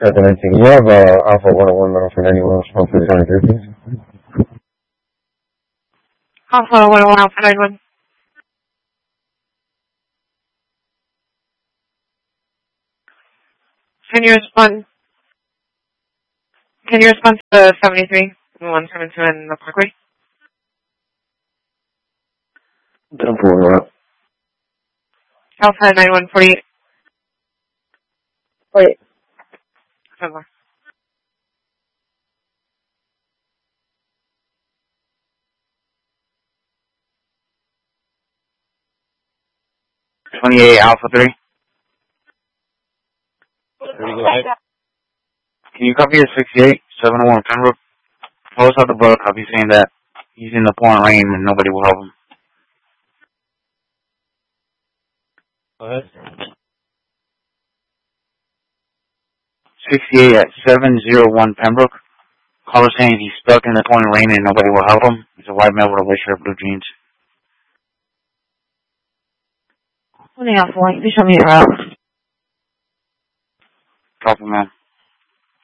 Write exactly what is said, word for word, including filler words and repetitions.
At the nineteen. You have uh, Alpha one oh one metal for ninety-one, one for twenty-three, please. Alpha one oh one, Alpha ninety-one. Can you respond? Can you respond to the seventy-three one seventy-two in the Parkway? Ten four, up. Alpha ninety-one forty-eight. Wait. Somewhere. twenty-eight Alpha three. Can you copy a sixty-eight, seven oh one Pembroke? Post out the book, I'll be saying that he's in the pouring rain and nobody will help him. Go ahead. sixty-eight at seven oh one Pembroke. Caller saying he's stuck in the pouring rain and nobody will help him. He's a white male with a white shirt, blue jeans. twenty Alpha one, you show me your route. Copy, man.